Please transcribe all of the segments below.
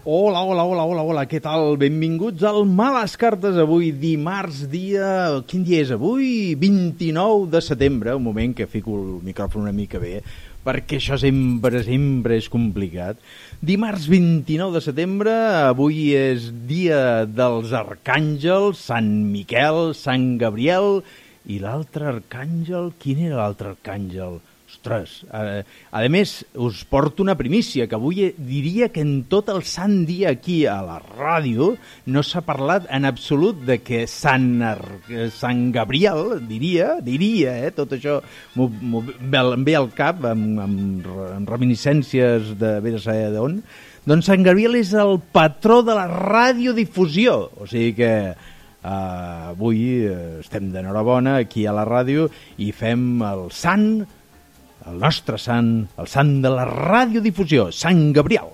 Hola, hola, hola, hola, hola, què tal? Benvinguts al Males Cartes, avui dimarts dia... Quin dia és avui? 29 de setembre, un moment que fico el micròfon una mica bé, perquè això sempre és complicat. Dimarts 29 de setembre, avui és dia dels arcàngels, Sant Miquel, Sant Gabriel, i l'altre arcàngel, quin era l'altre arcàngel? Ostres, a més, us porto una primícia, que avui diria que en tot el sant dia aquí a la ràdio no s'ha parlat en absolut de que Sant Gabriel, diria, tot això em ve al cap amb reminiscències de bé de saber d'on, doncs Sant Gabriel és el patró de la radiodifusió, o sigui que avui estem d'enhorabona aquí a la ràdio i fem el sant, el nostre sant, el sant de la radiodifusió, Sant Gabriel.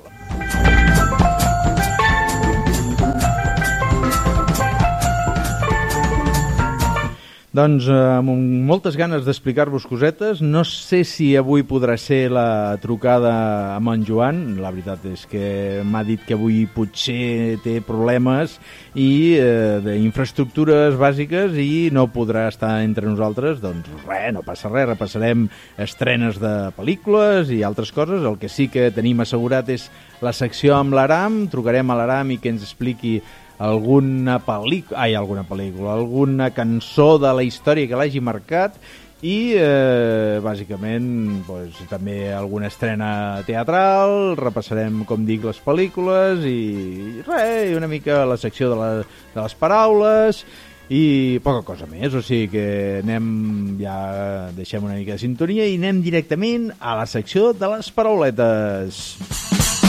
Doncs amb moltes ganes d'explicar-vos cosetes. No sé si avui podrà ser la trucada amb en Joan. La veritat és que m'ha dit que avui potser té problemes i d'infraestructures bàsiques i no podrà estar entre nosaltres. Doncs res, no passa res, repassarem estrenes de pel·lícules i altres coses. El que sí que tenim assegurat és la secció amb l'Aram. Trucarem a l'Aram i que ens expliqui alguna pel·lícula, alguna cançó de la història que l'hagi marcat i bàsicament doncs, també alguna estrena teatral, repassarem, com dic, les pel·lícules i res, una mica la secció de les paraules i poca cosa més, o sigui que deixem una mica de sintonia i anem directament a la secció de les parauletes.